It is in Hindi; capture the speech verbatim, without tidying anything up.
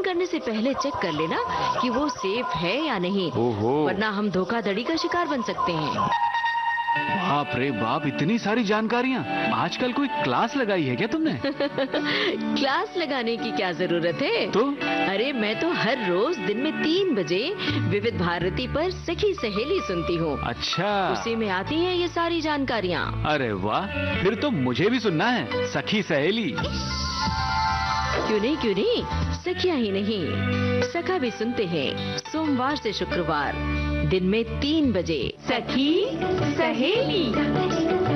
ओपन करने से पहले चेक कर लेना कि वो सेफ है या नहीं, ओहो। वरना हम धोखाधड़ी का शिकार बन सकते हैं। बाप रे बाप, इतनी सारी जानकारियाँ। आजकल कोई क्लास लगाई है क्या तुमने? क्लास लगाने की क्या जरूरत है? तो अरे मैं तो हर रोज दिन में तीन बजे विविध भारती पर सखी सहेली सुनती हूँ। अच्छा, उसी में आती हैं ये सारी जानकारियाँ। अरे वाह, फिर तो मुझे भी सुनना है सखी सहेली। क्यों नहीं क्यों नहीं, सखियाँ ही नहीं, सखा भी सुनते हैं सोमवार से शुक्रवार दिन में तीन बजे। सखी सहेली।